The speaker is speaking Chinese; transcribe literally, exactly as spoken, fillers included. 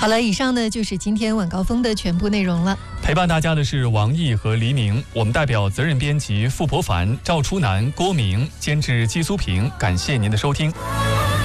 好了，以上呢就是今天晚高峰的全部内容了。 陪伴大家的是王毅和黎明，我们代表责任编辑傅博凡、赵初南、郭明，监制季苏平，感谢您的收听。